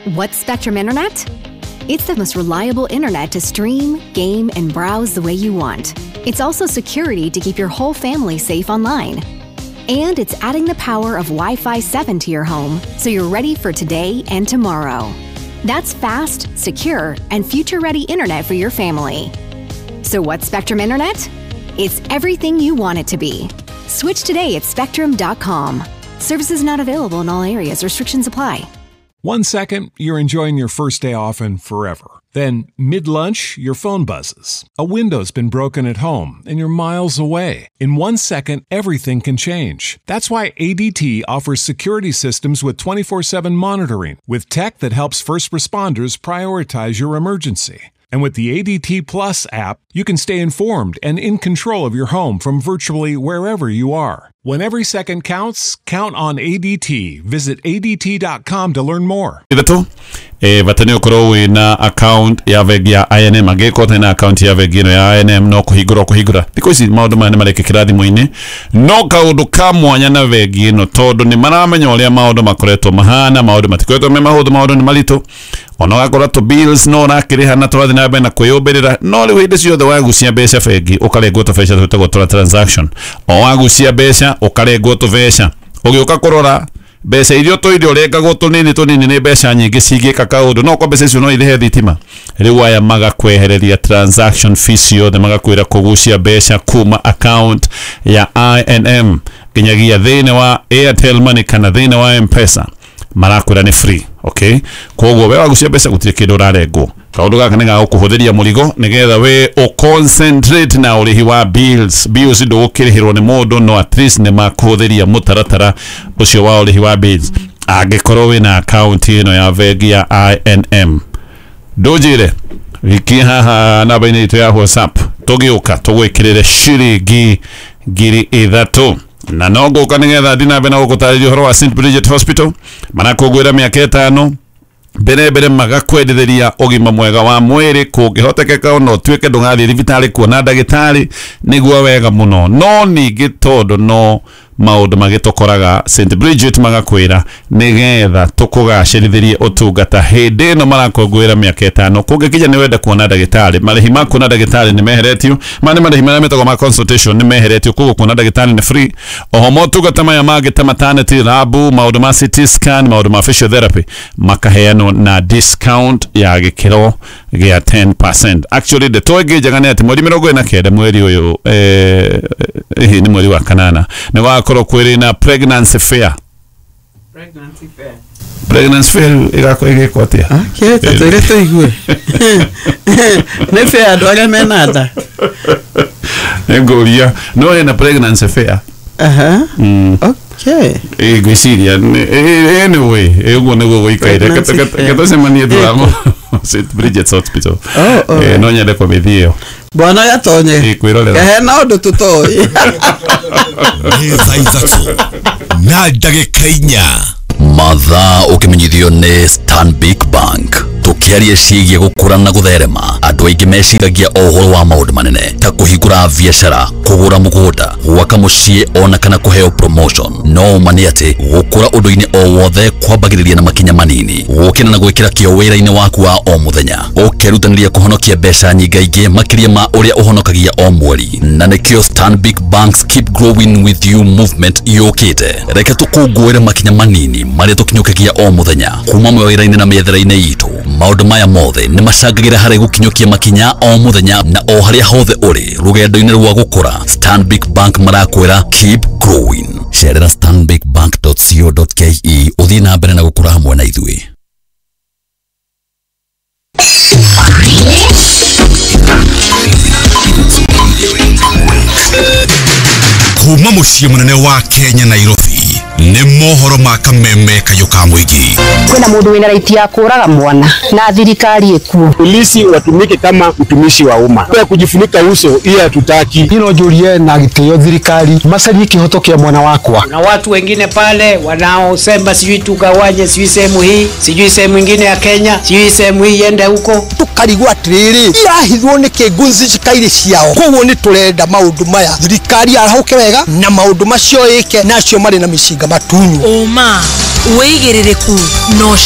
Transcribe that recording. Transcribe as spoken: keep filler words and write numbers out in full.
What's Spectrum Internet? It's the most reliable internet to stream, game, and browse the way you want. It's also security to keep your whole family safe online. And it's adding the power of Wi-Fi seven to your home so you're ready for today and tomorrow. That's fast, secure, and future-ready internet for your family. So what's Spectrum Internet? It's everything you want it to be. Switch today at spectrum dot com. Services not available in all areas. Restrictions apply. One second, you're enjoying your first day off and forever. Then, mid-lunch, your phone buzzes. A window's been broken at home, and you're miles away. In one second, everything can change. That's why A D T offers security systems with twenty-four seven monitoring, with tech that helps first responders prioritize your emergency. And with the A D T Plus app, you can stay informed and in control of your home from virtually wherever you are. When every second counts, count on A D T. Visit A D T dot com to learn more. Ito eh batani okoro na account ya vegia I N M ageko tena account ya vegino ya I N M no kuhigura kuhigura because maundu mane mareke kiradi mwine no kaundu kamwanya na vegino todo ni maramenya oria maundu makoretwo mahana maundu matikoretwo me maundu maundu ni malito ono gakora to bills no nakiriha na twathi na bena kuyobirira no ri winde ciothe wagucia mbeca vegi ukarengwo to fecha tutego to transaction o wagucia mbeca ukarengwo to fecha ugiuka kurora mbeca irio to irio rengagwo tunini tunini ni mbeca nyingi cigika kaundu no kwa mbeca icio no irihe thitima riu aya magakwehereria transaction fees yothe magakwira kugucia mbeca kuma account ya I N M kinyagia thine wa Airtel Money kana thine wa M-Pesa marakwira ni free. Okay, koguo we wagucia mbeca gutire kindu rarengwo kaundu gaka ni ga kuhuthiria murigo nigetha we o concentrate na urihi wa bills bills ndo ukirihirwo ni mundu no at least ni makuhuthiria mutaratara ucio wa urihi wa bills angikorwo wina account ino ya vegi ya I N M ndujire wiki haha namba ini itu ya WhatsApp tugiuka tugwikirire shiringi ngiri ithatu na nogo kanigetha dina bena gukutaririo horo wa Saint Bridget Hospital manakugwira miaka itano bere bere magakwendithĩria ũgima mwega wa mwĩrĩ kũngĩhotekeka no tuĩke ndũgathiĩ thibitarĩ kuona ndagĩtarĩ nĩguo wega mũno no ningĩ tondũ no maũndũ magĩtokoraga Saint Bridget magakwĩra nĩgetha tũkũgacĩrithĩrie ũtungata hĩndĩ ĩno marakũngũĩra mĩaka ĩtano kũngĩkinya nĩ wenda kuona ndagĩtarĩ marĩhi ma kuona ndagĩtarĩ nĩ meheretio mane marĩhi marĩa metagwo ma consultation nĩ meheretio koguo kuona ndagĩtarĩ nĩ free oho motungata maya mangĩ ta maternity lab maũndũ ma C T scan maũndũ ma physiotherapy makaheanwo na discount ya gĩkĩro gĩa ten percent. Actually the toge jagane ati mweri mĩrongo ĩna na kenda mweri ũyũ eh nĩ mweri wa kanana nĩ wakorwo kwĩrĩ na pregnancy fair. Pregnancy fair. Pregnancy fair igako igeko atia. Ah, ke tatere to igue. Ne fair ando aga menada. Ngoria no ena pregnancy fair. Aha. Mm. Okay. Eh gwiciria anyway ego nego goikaire kata semania tuamo Saint Bridget Hospital. Oh, oh. Eh no nyende kwa mithio. Bwana yatonye. Ikwirorera. Eh na undu tutoi. Ni thaithatu. Na ndagĩka inya. Mathaa ukimenyithio ni Stanbic Bank. Tukiaria ciĩgiĩ gũkũra na gũtherema andũ aingĩ meciragia ũhoro wa maũndũ manene ta kũhingũra biacara kũgũra mũgũnda gwaka mũciĩ ona kana kũheo promotion no mani atĩ gũkũra ũndũ-inĩ o wothe kwambagĩrĩria na makinya manini gũkĩra na gwĩkĩra kĩo wĩra-inĩ waku wa o mũthenya ũkerutanĩria kũhonokia mbeca nyingaingĩ makĩria ma ũrĩa ũhonokagia o mweri na nĩkĩo Stanbic Bank's Keep Growing With You movement yũkĩte reke tũkũngũĩre makinya manini marĩa tũkinyũkagia o mũthenya kuma mawĩra-inĩ na mĩethera-inĩ itũ maũndũ maya mothe nĩ macangagĩra harĩ gũkinyũkia makinya o mũthenya na o harĩa hothe ũrĩ rũgendo-inĩ rwa gũkũra Stanbic Bank marakwĩra keep growing cerera stanbic bank dot co dot ke ũthiĩ na mbere na gũkũra hamwe na ithuĩ. Kuma mũciĩ mũnene wa Kenya Nairobi nĩ mohoro ma kameme kayuka mwigi. Kuna mũndũ wĩna raiti ya kũraga mwana na thirikari ĩkuo. Polisi watumike kama mtumishi wa umma. Kwa kujifunika uso hii hatutaki. Hino julie na gitio thirikari masalie kihoto kia mwana wakwa. Na watu wengine pale wanaosema sijui tugawanye sijui sehemu hii sijui sehemu nyingine ya Kenya sijui sehemu hii iende huko. Tukarigwa atiriri irahithwo ni kĩgunzi cikaire ciao. Koguo ni turenda maundu maya thirikari arahuke wega na maundu macio ĩke nacio marĩ na mĩcinga matunyu. Oma, weigĩrĩrĩku no